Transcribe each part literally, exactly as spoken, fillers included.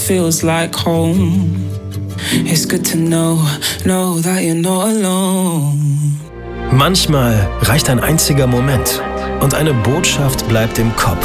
feels like home. It's good to know, know that you're not alone. Manchmal reicht ein einziger Moment und eine Botschaft bleibt im Kopf.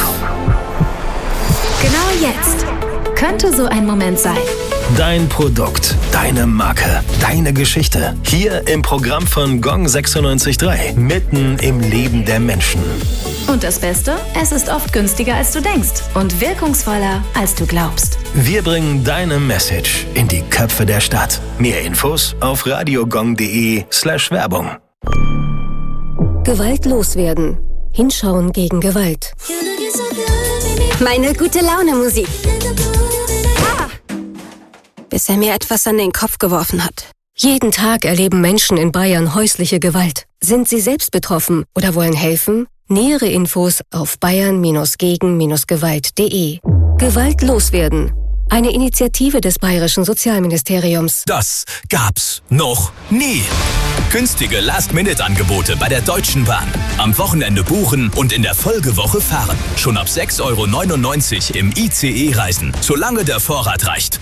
Genau jetzt könnte so ein Moment sein. Dein Produkt, deine Marke, deine Geschichte. Hier im Programm von Gong sechsundneunzig Komma drei. Mitten im Leben der Menschen. Und das Beste? Es ist oft günstiger, als du denkst und wirkungsvoller, als du glaubst. Wir bringen deine Message in die Köpfe der Stadt. Mehr Infos auf radiogong.de slash Werbung. Gewalt loswerden. Hinschauen gegen Gewalt. Meine gute Laune Musik. Ah. Bis er mir etwas an den Kopf geworfen hat. Jeden Tag erleben Menschen in Bayern häusliche Gewalt. Sind sie selbst betroffen oder wollen helfen? Nähere Infos auf bayern gegen gewalt punkt de. Gewalt loswerden. Eine Initiative des Bayerischen Sozialministeriums. Das gab's noch nie. Günstige Last-Minute-Angebote bei der Deutschen Bahn. Am Wochenende buchen und in der Folgewoche fahren. Schon ab sechs Euro neunundneunzig im I C E reisen, solange der Vorrat reicht.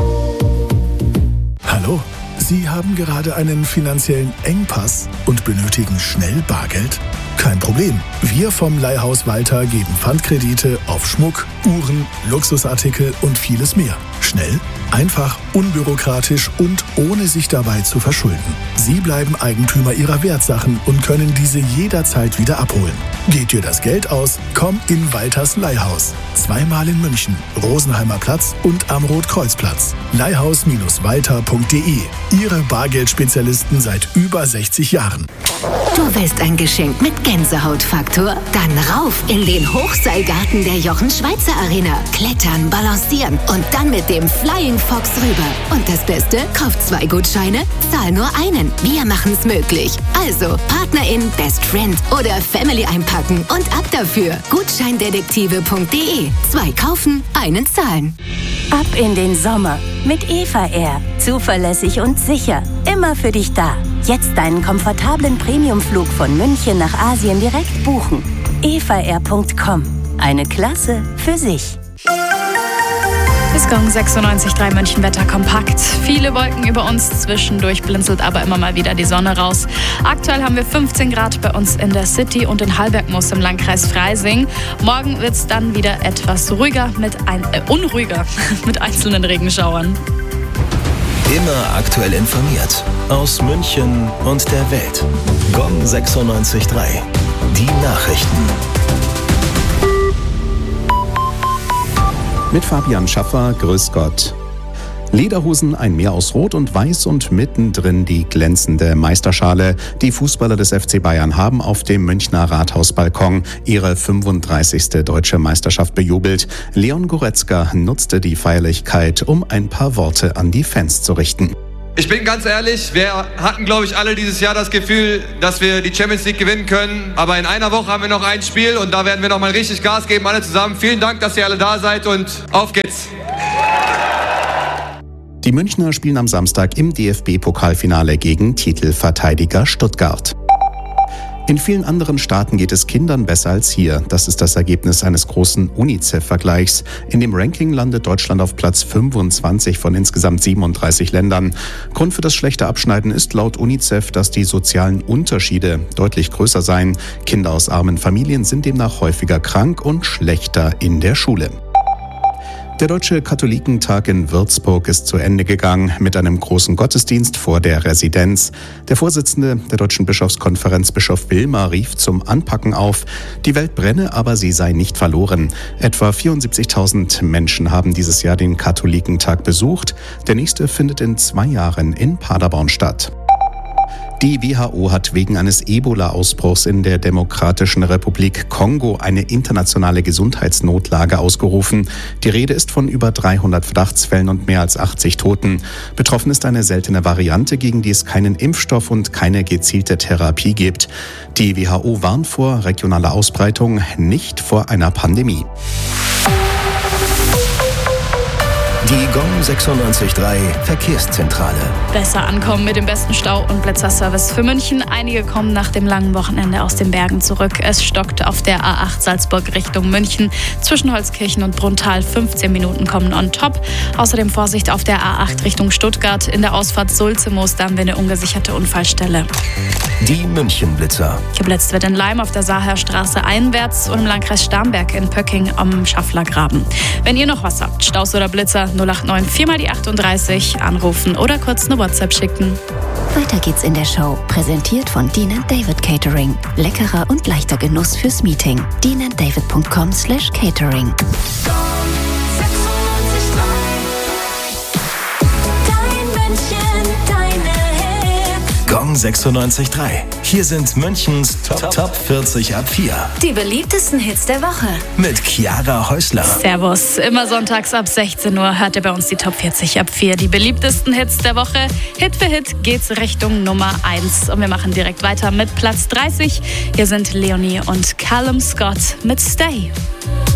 Hallo, Sie haben gerade einen finanziellen Engpass und benötigen schnell Bargeld? Kein Problem. Wir vom Leihhaus Walter geben Pfandkredite auf Schmuck, Uhren, Luxusartikel und vieles mehr. Schnell, einfach, unbürokratisch und ohne sich dabei zu verschulden. Sie bleiben Eigentümer Ihrer Wertsachen und können diese jederzeit wieder abholen. Geht dir das Geld aus? Komm in Walters Leihhaus. Zweimal in München, Rosenheimer Platz und am Rotkreuzplatz. leihhaus Walter punkt de. Ihre Bargeldspezialisten seit über sechzig Jahren. Du willst ein Geschenk mit Gänsehautfaktor? Dann rauf in den Hochseilgarten der Jochen-Schweizer Arena. Klettern, balancieren und dann mit dem Flying Fox rüber. Und das Beste? Kauf zwei Gutscheine, zahl nur einen. Wir machen's möglich. Also Partnerin, Best Friend oder Family einpacken und ab dafür. Gutscheindetektive punkt de. Zwei kaufen, einen zahlen. Ab in den Sommer mit Eva Air. Zuverlässig und sicher. Immer für dich da. Jetzt deinen komfortablen Premiumflug von München nach Asien direkt buchen. eva air punkt com. Eine Klasse für sich. Bis Gong sechsundneunzig Komma drei München Wetter kompakt. Viele Wolken über uns, zwischendurch blinzelt aber immer mal wieder die Sonne raus. Aktuell haben wir fünfzehn Grad bei uns in der City und in Hallbergmoos im Landkreis Freising. Morgen wird es dann wieder etwas ruhiger, mit ein, äh, unruhiger mit einzelnen Regenschauern. Immer aktuell informiert aus München und der Welt. Gong sechsundneunzig Komma drei. Die Nachrichten. Mit Fabian Schaffer, grüß Gott. Lederhosen, ein Meer aus Rot und Weiß und mittendrin die glänzende Meisterschale. Die Fußballer des F C Bayern haben auf dem Münchner Rathausbalkon ihre fünfunddreißigste deutsche Meisterschaft bejubelt. Leon Goretzka nutzte die Feierlichkeit, um ein paar Worte an die Fans zu richten. Ich bin ganz ehrlich, wir hatten, glaube ich, alle dieses Jahr das Gefühl, dass wir die Champions League gewinnen können. Aber in einer Woche haben wir noch ein Spiel und da werden wir noch mal richtig Gas geben, alle zusammen. Vielen Dank, dass ihr alle da seid und auf geht's. Die Münchner spielen am Samstag im D F B-Pokalfinale gegen Titelverteidiger Stuttgart. In vielen anderen Staaten geht es Kindern besser als hier. Das ist das Ergebnis eines großen UNICEF-Vergleichs. In dem Ranking landet Deutschland auf Platz fünfundzwanzig von insgesamt siebenunddreißig Ländern. Grund für das schlechte Abschneiden ist laut UNICEF, dass die sozialen Unterschiede deutlich größer seien. Kinder aus armen Familien sind demnach häufiger krank und schlechter in der Schule. Der Deutsche Katholikentag in Würzburg ist zu Ende gegangen mit einem großen Gottesdienst vor der Residenz. Der Vorsitzende der Deutschen Bischofskonferenz, Bischof Wilmer, rief zum Anpacken auf. Die Welt brenne, aber sie sei nicht verloren. Etwa vierundsiebzigtausend Menschen haben dieses Jahr den Katholikentag besucht. Der nächste findet in zwei Jahren in Paderborn statt. Die W H O hat wegen eines Ebola-Ausbruchs in der Demokratischen Republik Kongo eine internationale Gesundheitsnotlage ausgerufen. Die Rede ist von über dreihundert Verdachtsfällen und mehr als achtzig Toten. Betroffen ist eine seltene Variante, gegen die es keinen Impfstoff und keine gezielte Therapie gibt. Die W H O warnt vor regionaler Ausbreitung, nicht vor einer Pandemie. Die Gong sechsundneunzig Komma drei Verkehrszentrale. Besser ankommen mit dem besten Stau- und Blitzerservice für München. Einige kommen nach dem langen Wochenende aus den Bergen zurück. Es stockt auf der A acht Salzburg Richtung München. Zwischen Holzkirchen und Bruntal fünfzehn Minuten kommen on top. Außerdem Vorsicht auf der A acht Richtung Stuttgart. In der Ausfahrt Sulze-Moos haben wir eine ungesicherte Unfallstelle. Die München-Blitzer. Geblitzt wird in Leim auf der Saherstraße einwärts und im Landkreis Starnberg in Pöcking am Schafflergraben. Wenn ihr noch was habt, Staus oder Blitzer, null acht neun vier mal die achtunddreißig, anrufen oder kurz eine WhatsApp schicken. Weiter geht's in der Show. Präsentiert von Dean and David Catering. Leckerer und leichter Genuss fürs Meeting. dean and david punkt com slash catering. Gong sechsundneunzig Komma drei. Hier sind Münchens Top, Top vierzig ab vier. Die beliebtesten Hits der Woche. Mit Chiara Häusler. Servus. Immer sonntags ab sechzehn Uhr hört ihr bei uns die Top vierzig ab vier. Die beliebtesten Hits der Woche. Hit für Hit geht's Richtung Nummer eins. Und wir machen direkt weiter mit Platz dreißig. Hier sind Leonie und Callum Scott mit Stay.